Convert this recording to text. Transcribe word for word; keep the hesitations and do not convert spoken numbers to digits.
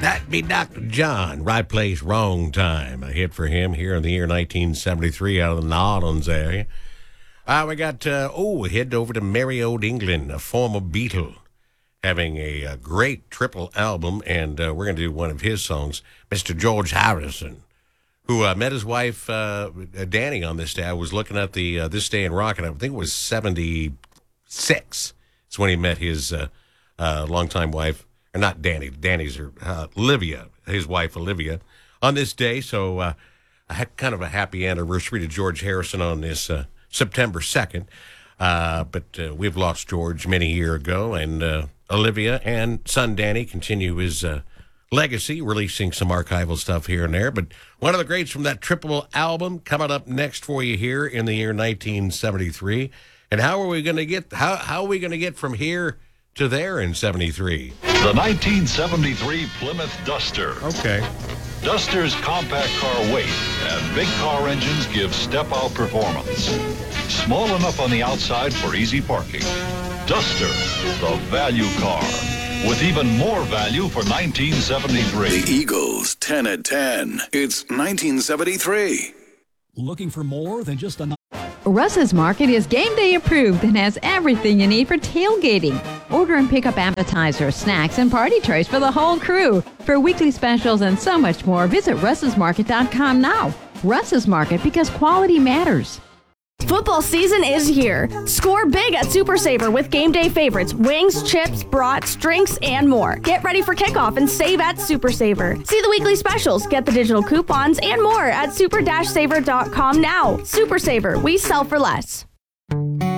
That be Doctor John. Right place, wrong time. A hit for him here in the year nineteen seventy-three out of the Nolans area. Uh, we got, uh, oh, head over to Merry Old England, a former Beatle, having a, a great triple album, and uh, we're going to do one of his songs, Mister George Harrison, who uh, met his wife, uh, Danny, on this day. I was looking at the uh, This Day in Rock, and I think it was seventy-six. It's when he met his uh, uh, longtime wife. Or not Danny, Danny's her, uh, Olivia, his wife Olivia, on this day. So uh, a ha- kind of a happy anniversary to George Harrison on this uh, September second. Uh, but uh, we've lost George many years ago, and uh, Olivia and son Danny continue his uh, legacy, releasing some archival stuff here and there. But one of the greats from that triple album coming up next for you here in the year nineteen seventy-three. And how are we going to get, how, how are we going to get from here to there in seventy-three? The nineteen seventy-three Plymouth Duster. Okay. Duster's compact car weight and big car engines give step-out performance. Small enough on the outside for easy parking. Duster, the value car, with even more value for nineteen seventy-three. The Eagles, ten at ten. It's nineteen seventy-three. Looking for more than just a... Russ's Market is game day approved and has everything you need for tailgating. Order and pick up appetizers, snacks, and party trays for the whole crew. For weekly specials and so much more, visit russ's market dot com now. Russ's Market, because quality matters. Football season is here. Score big at Super Saver with game day favorites, wings, chips, brats, drinks, and more. Get ready for kickoff and save at Super Saver. See the weekly specials, get the digital coupons, and more at super dash saver dot com now. Super Saver, we sell for less.